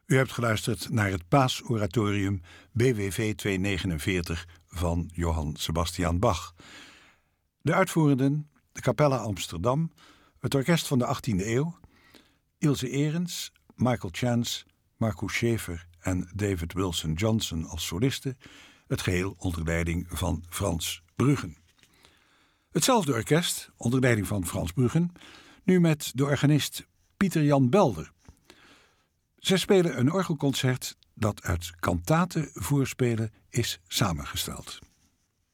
U hebt geluisterd naar het Paasoratorium BWV 249 van Johann Sebastian Bach. De uitvoerenden, de Capella Amsterdam, het orkest van de 18e eeuw, Ilse Aerens, Michael Chance, Marcus Schäfer en David Wilson Johnson als solisten, het geheel onder leiding van Frans Bruggen. Hetzelfde orkest, onder leiding van Frans Bruggen, nu met de organist Pieter Jan Belder. Zij spelen een orgelconcert dat uit kantatenvoorspelen is samengesteld.